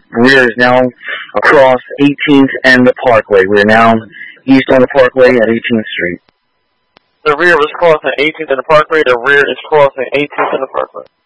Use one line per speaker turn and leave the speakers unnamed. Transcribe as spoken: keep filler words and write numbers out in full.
rear is now across eighteenth and the Parkway. We're now east on the Parkway at eighteenth Street.
The rear was crossing eighteenth and the Parkway. The rear is crossing eighteenth and the Parkway.